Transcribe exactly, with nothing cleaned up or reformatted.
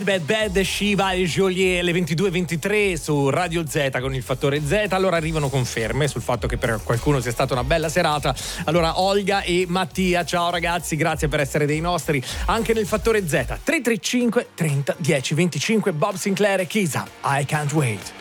Bad Bad, Shiva e Joliet alle ventidue e ventitré su Radio Z con il fattore Z. Allora arrivano conferme sul fatto che per qualcuno sia stata una bella serata. Allora Olga e Mattia, ciao ragazzi, grazie per essere dei nostri anche nel fattore Z. tre tre cinque trenta dieci venticinque Bob Sinclair e Kisa, I Can't Wait.